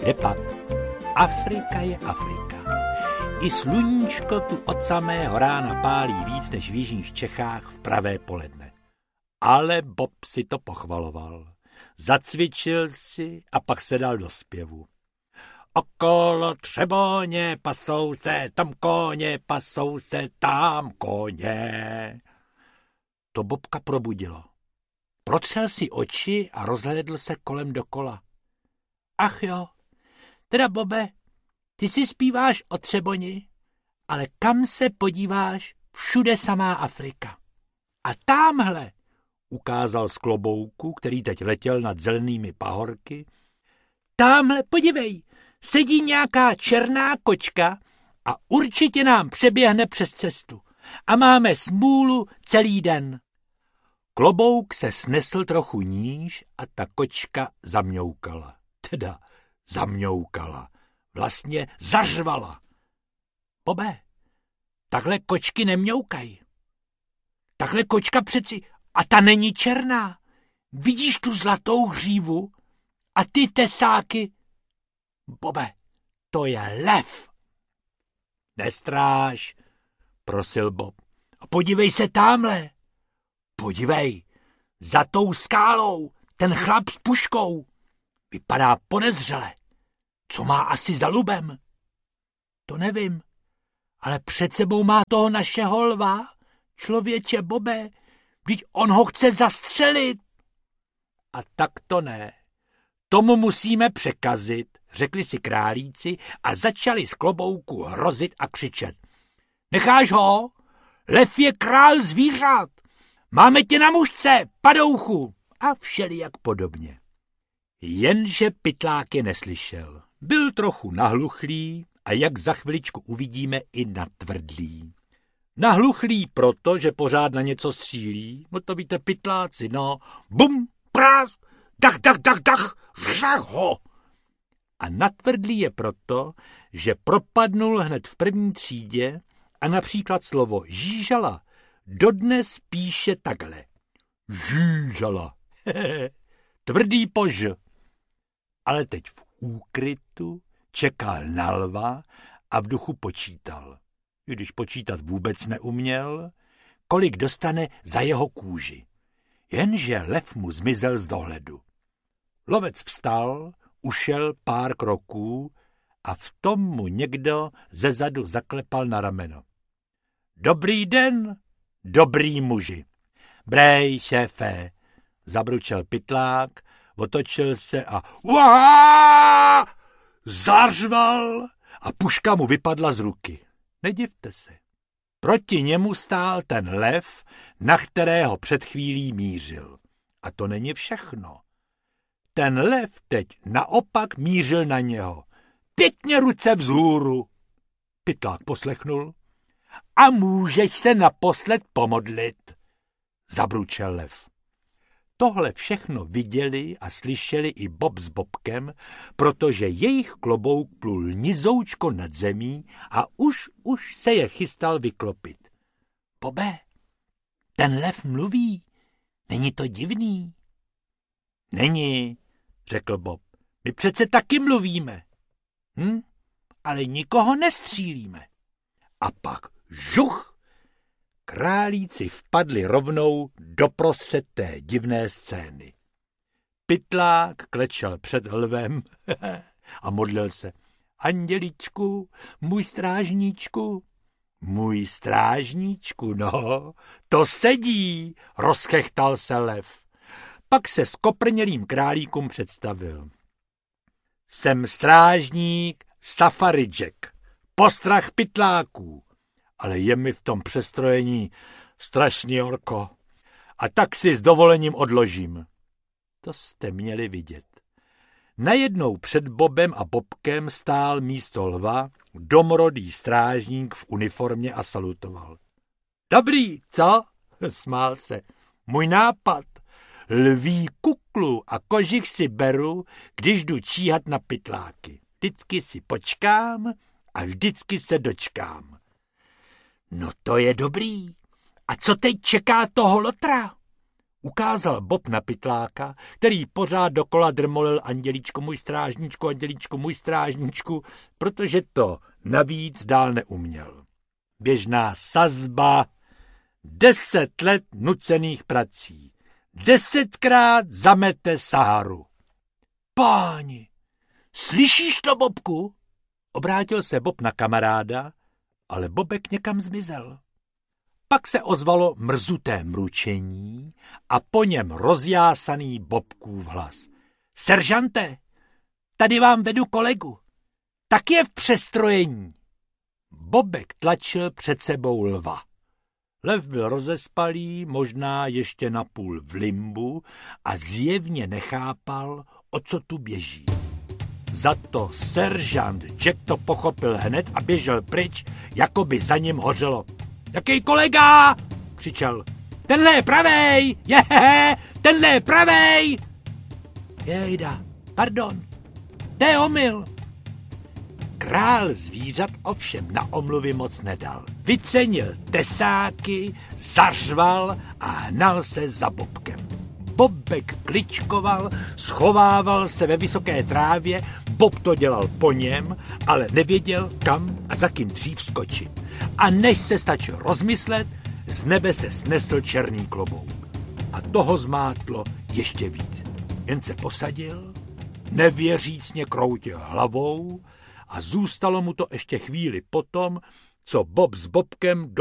Kdepak? Afrika je Afrika. I sluníčko tu od samého rána pálí víc než v jižních Čechách v pravé poledne. Ale Bob si to pochvaloval. Zacvičil si a pak se dal do zpěvu. Okolo Třeboně pasou se tam koně, pasou se tam koně. To Bobka probudilo. Protřel si oči a rozhlédl se kolem dokola. Ach jo, teda Bobe, ty si zpíváš o Třeboni, ale kam se podíváš, všude samá Afrika. A támhle, ukázal z klobouku, který teď letěl nad zelenými pahorky, támhle, podívej, sedí nějaká černá kočka a určitě nám přeběhne přes cestu. A máme smůlu celý den. Klobouk se snesl trochu níž a ta kočka zamňoukala. Teda zamňoukala. Vlastně zařvala. Bobe, takhle kočky nemňoukají. Takhle kočka přeci, a ta není černá. Vidíš tu zlatou hřívu? A ty tesáky? Bobe, to je lev. Nestráž, prosil Bob. A podívej se támhle. Podívej, za tou skálou, ten chlap s puškou. Vypadá podezřele. Co má asi za lubem? To nevím, ale před sebou má toho našeho lva. Člověče, Bobe, vždyť on ho chce zastřelit. A tak to ne. Tomu musíme překazit, řekli si králíci a začali z klobouku hrozit a křičet. Necháš ho? Lev je král zvířat. Máme tě na mužce, padouchu. A všelijak podobně. Jenže Pytlák je neslyšel. Byl trochu nahluchlý a jak za chviličku uvidíme i natvrdlý. Nahluchlý proto, že pořád na něco střílí, no to víte pytláci, no, bum, prásk, dach, dach, dach, dach, řach ho. A natvrdlý je proto, že propadnul hned v první třídě a například slovo žížala dodnes píše takhle. Žížala, tvrdý pož. Ale teď v úkrytu čekal na lva a v duchu počítal. I když počítat vůbec neuměl, kolik dostane za jeho kůži. Jenže lev mu zmizel z dohledu. Lovec vstal, ušel pár kroků a v tom mu někdo zezadu zaklepal na rameno. Dobrý den, dobrý muži. Brej, šéfe, zabručel Pytlák, otočil se a uá! Zařval a puška mu vypadla z ruky. Nedivte se. Proti němu stál ten lev, na kterého před chvílí mířil. A to není všechno. Ten lev teď naopak mířil na něho. Pěkně ruce vzhůru. Pytlák poslechnul. A můžeš se naposled pomodlit, zabručel lev. Tohle všechno viděli a slyšeli i Bob s Bobkem, protože jejich klobouk plul nizoučko nad zemí a už se je chystal vyklopit. Bobe, ten lev mluví, není to divný? Není, řekl Bob, my přece taky mluvíme. Ale nikoho nestřílíme. A pak žuch! Králíci vpadli rovnou doprostřed té divné scény. Pytlák klečel před lvem a modlil se. Anděličku, můj strážníčku. Můj strážníčku, no, to sedí, rozchechtal se lev. Pak se skoprnělým králíkům představil. Jsem strážník Safari Jack, postrach pytláků. Ale je mi v tom přestrojení strašný horko. A tak si s dovolením odložím. To jste měli vidět. Najednou před Bobem a Bobkem stál místo lva domorodý strážník v uniformě a salutoval. Dobrý, co? Smál se. Můj nápad. Lví kuklu a kožich si beru, když jdu číhat na pytláky. Vždycky si počkám a vždycky se dočkám. No to je dobrý. A co teď čeká toho lotra? ukázal Bob na pytláka, který pořád dokola drmolil andělíčku můj strážníčku, protože to navíc dál neuměl. Běžná sazba, 10 let nucených prací, 10krát zamete Saharu. Páni, slyšíš to, Bobku? Obrátil se Bob na kamaráda, ale Bobek někam zmizel. Pak se ozvalo mrzuté mručení a po něm rozjásaný Bobkův hlas. Seržante, tady vám vedu kolegu. Tak je v přestrojení. Bobek tlačil před sebou lva. Lev byl rozespalý, možná ještě napůl v limbu a zjevně nechápal, o co tu běží. Za to seržant Jack to pochopil hned a běžel pryč, jako by za ním hořelo. Jaký kolega? Křičel. Tenhle je pravej! Jehehe! Tenhle je pravej! Jejda, pardon. To je omyl. Král zvířat ovšem na omluvy moc nedal. Vycenil tesáky, zařval a hnal se za Bobkem. Bobek kličkoval, schovával se ve vysoké trávě, Bob to dělal po něm, ale nevěděl, kam a za kým dřív skočit. A než se stačil rozmyslet, z nebe se snesl černý klobouk. A toho zmátlo ještě víc. Jen se posadil, nevěřícně kroutil hlavou a zůstalo mu to ještě chvíli potom, co Bob s Bobkem